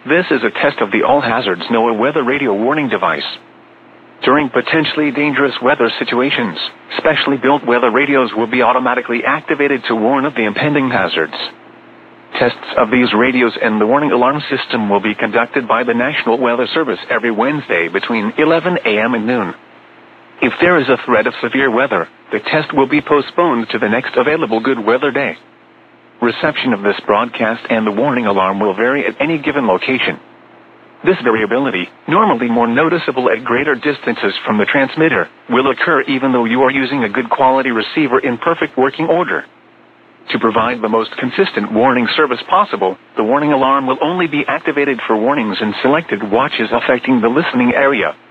This is a test of the All Hazards NOAA weather radio warning device. During potentially dangerous weather situations, specially built weather radios will be automatically activated to warn of the impending hazards. Tests of these radios and the warning alarm system will be conducted by the National Weather Service every Wednesday between 11 a.m. and noon. If there is a threat of severe weather, the test will be postponed to the next available good weather day. Reception of this broadcast and the warning alarm will vary at any given location. This variability, normally more noticeable at greater distances from the transmitter, will occur even though you are using a good quality receiver in perfect working order. To provide the most consistent warning service possible, the warning alarm will only be activated for warnings in selected watches affecting the listening area.